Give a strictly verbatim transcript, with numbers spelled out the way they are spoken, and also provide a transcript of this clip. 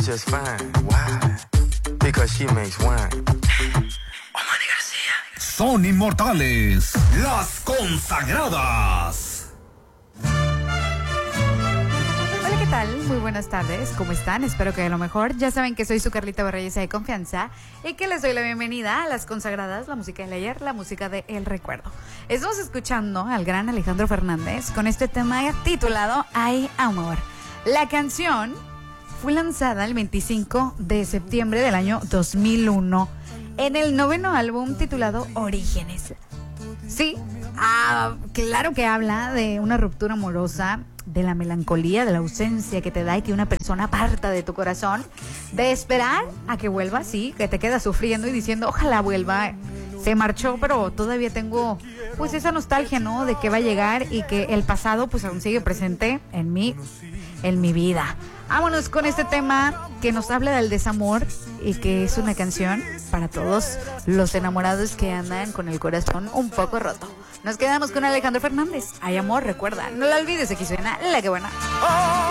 is just fine. Why? Because she makes wine. Omani García. Son inmortales, las consagradas. Hola, ¿qué tal? Muy buenas tardes, ¿cómo están? Espero que de lo mejor. Ya saben que soy su Carlita Barreyesa de confianza y que les doy la bienvenida a las consagradas, la música del ayer, la música de El Recuerdo. Estamos escuchando al gran Alejandro Fernández con este tema titulado Hay Amor. La canción fue lanzada el veinticinco de septiembre del año dos mil uno en el noveno álbum titulado Orígenes. Sí, ah, claro que habla de una ruptura amorosa, de la melancolía, de la ausencia que te da y que una persona parta de tu corazón, de esperar a que vuelva, sí, que te quedas sufriendo y diciendo, ojalá vuelva, se marchó, pero todavía tengo pues esa nostalgia, ¿no? De que va a llegar y que el pasado pues aún sigue presente en mí, en mi vida. Vámonos con este tema que nos habla del desamor y que es una canción para todos los enamorados que andan con el corazón un poco roto. Nos quedamos con Alejandro Fernández. Hay amor, recuerda, no la olvides, aquí suena La Que Buena.